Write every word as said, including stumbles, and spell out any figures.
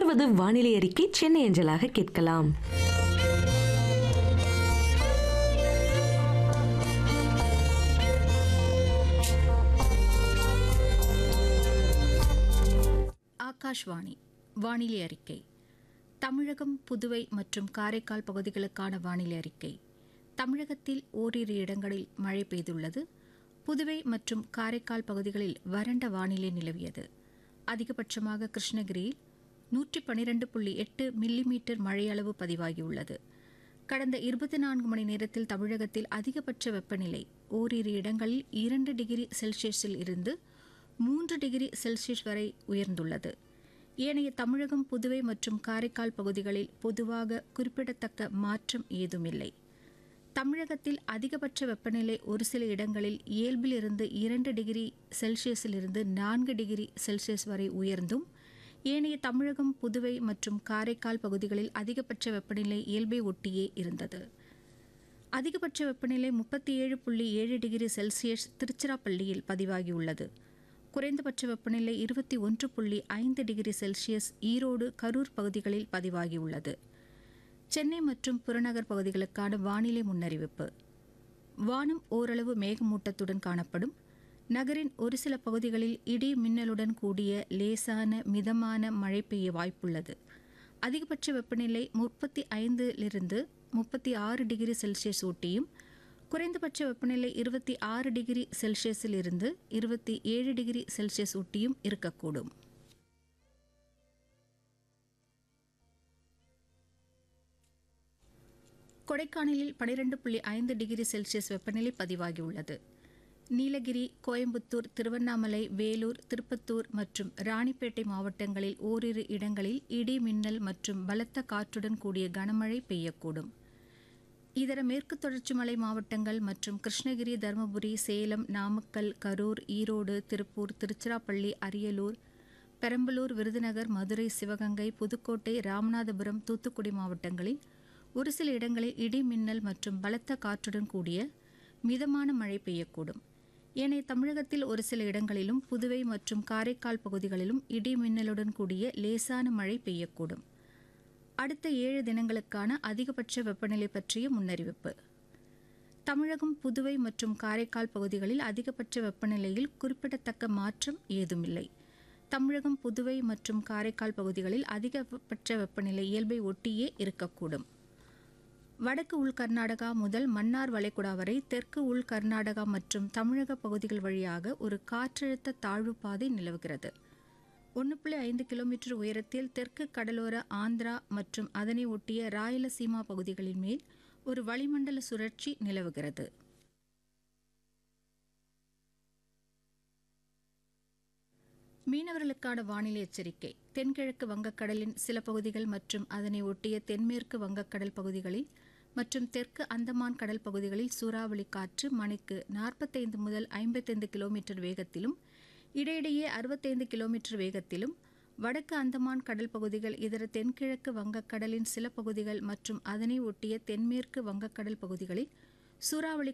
தொடர்வது வானிலை அறிக்கை சென்னை அஞ்சலாக கேட்கலாம். ஆகாஷ்வாணி வானிலை அறிக்கை. தமிழகம், புதுவை மற்றும் காரைக்கால் பகுதிகளுக்கான வானிலை அறிக்கை. தமிழகத்தில் ஓரிரு இடங்களில் மழை பெய்துள்ளது. புதுவை மற்றும் காரைக்கால் பகுதிகளில் வறண்ட வானிலை நிலவியது. அதிகபட்சமாக கிருஷ்ணகிரியில் நூற்றி பனிரெண்டு புள்ளி எட்டு மில்லிமீட்டர் மழையளவு பதிவாகியுள்ளது. கடந்த இருபத்தி நான்கு மணி நேரத்தில் தமிழகத்தில் அதிகபட்ச வெப்பநிலை ஓரிரு இடங்களில் இரண்டு டிகிரி செல்சியஸில் இருந்து மூன்று டிகிரி செல்சியஸ் வரை உயர்ந்துள்ளது. ஏனைய தமிழகம், புதுவை மற்றும் காரைக்கால் பகுதிகளில் பொதுவாக குறிப்பிடத்தக்க மாற்றம் ஏதுமில்லை. தமிழகத்தில் அதிகபட்ச வெப்பநிலை ஒரு சில இடங்களில் இயல்பிலிருந்து இரண்டு டிகிரி செல்சியஸிலிருந்து நான்கு டிகிரி செல்சியஸ் வரை உயர்ந்தும், ஏனைய தமிழகம், புதுவை மற்றும் காரைக்கால் பகுதிகளில் அதிகபட்ச வெப்பநிலை இயல்பை ஒட்டியே இருந்தது. அதிகபட்ச வெப்பநிலை முப்பத்தி ஏழு புள்ளி ஏழு டிகிரி செல்சியஸ் திருச்சிராப்பள்ளியில் பதிவாகியுள்ளது. குறைந்தபட்ச வெப்பநிலை இருபத்தி ஒன்று புள்ளி ஐந்து டிகிரி செல்சியஸ் ஈரோடு, கரூர் பகுதிகளில் பதிவாகியுள்ளது. சென்னை மற்றும் புறநகர் பகுதிகளுக்கான வானிலை முன்னறிவிப்பு. வானம் ஓரளவு மேகமூட்டத்துடன் காணப்படும். நகரின் ஒரு சில பகுதிகளில் இடி மின்னலுடன் கூடிய லேசான மிதமான மழை பெய்ய வாய்ப்புள்ளது. அதிகபட்ச வெப்பநிலை முப்பத்தி ஐந்திலிருந்து முப்பத்தி ஆறு டிகிரி செல்சியஸ் ஊட்டியும், குறைந்தபட்ச வெப்பநிலை இருபத்தி ஆறு டிகிரி செல்சியஸில் இருந்து இருபத்தி ஏழு டிகிரி செல்சியஸ் ஊட்டியும் இருக்கக்கூடும். கொடைக்கானலில் பனிரெண்டு புள்ளி ஐந்து டிகிரி செல்சியஸ் வெப்பநிலை பதிவாகியுள்ளது. நீலகிரி, கோயம்புத்தூர், திருவண்ணாமலை, வேலூர், திருப்பத்தூர் மற்றும் ராணிப்பேட்டை மாவட்டங்களில் ஓரிரு இடங்களில் இடி மின்னல் மற்றும் பலத்த காற்றுடன் கூடிய கனமழை பெய்யக்கூடும். இதர மேற்கு தொடர்ச்சி மலை மாவட்டங்கள் மற்றும் கிருஷ்ணகிரி, தருமபுரி, சேலம், நாமக்கல், கரூர், ஈரோடு, திருப்பூர், திருச்சிராப்பள்ளி, அரியலூர், பெரம்பலூர், விருதுநகர், மதுரை, சிவகங்கை, புதுக்கோட்டை, ராமநாதபுரம், தூத்துக்குடி மாவட்டங்களில் ஒரு சில இடங்களில் இடி மின்னல் மற்றும் பலத்த காற்றுடன் கூடிய மிதமான மழை பெய்யக்கூடும். ஏனைய தமிழகத்தில் ஒரு சில இடங்களிலும் புதுவை மற்றும் காரைக்கால் பகுதிகளிலும் இடி மின்னலுடன் கூடிய லேசான மழை பெய்யக்கூடும். அடுத்த ஏழு தினங்களுக்கான அதிகபட்ச வெப்பநிலை பற்றிய முன்னறிவிப்பு. தமிழகம், புதுவை மற்றும் காரைக்கால் பகுதிகளில் அதிகபட்ச வெப்பநிலையில் குறிப்பிடத்தக்க மாற்றம் ஏதுமில்லை. தமிழகம், புதுவை மற்றும் காரைக்கால் பகுதிகளில் அதிகபட்ச வெப்பநிலை இயல்பை ஒட்டியே இருக்கக்கூடும். வடக்கு உள் கர்நாடகா முதல் மன்னார் வளைகுடா வரை தெற்கு உள் கர்நாடகா மற்றும் தமிழக பகுதிகள் வழியாக ஒரு காற்றழுத்த தாழ்வு பாதை நிலவுகிறது. ஒன்று புள்ளி ஐந்து கிலோமீட்டர் உயரத்தில் தெற்கு கடலோர ஆந்திரா மற்றும் அதனை ஒட்டிய ராயலசீமா பகுதிகளின் மேல் ஒரு வளிமண்டல சுழற்சி நிலவுகிறது. மீனவர்களுக்கான வானிலை எச்சரிக்கை. தென்கிழக்கு வங்கக்கடலின் சில பகுதிகள் மற்றும் அதனை ஒட்டிய தென்மேற்கு வங்கக்கடல் பகுதிகளில் மற்றும் தெற்கு அந்தமான் கடல் பகுதிகளில் சூறாவளி காற்று மணிக்கு நாற்பத்தைந்து முதல் ஐம்பத்தைந்து கிலோமீட்டர் வேகத்திலும், இடையிடையே அறுபத்தைந்து கிலோமீட்டர் வேகத்திலும், வடக்கு அந்தமான் கடல் பகுதிகள், இதர தென்கிழக்கு வங்கக்கடலின் சில பகுதிகள் மற்றும் அதனை ஒட்டிய தென்மேற்கு வங்கக்கடல் பகுதிகளில் சூறாவளி